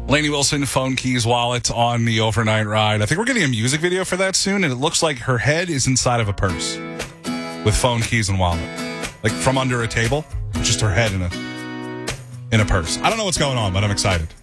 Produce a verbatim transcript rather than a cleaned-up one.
Lainey Wilson, phone, keys, wallet on the overnight ride. I think we're getting a music video for that soon, and it looks like her head is inside of a purse with phone, keys, and wallet. Like from under a table, just her head in a in a purse. I don't know what's going on, but I'm excited.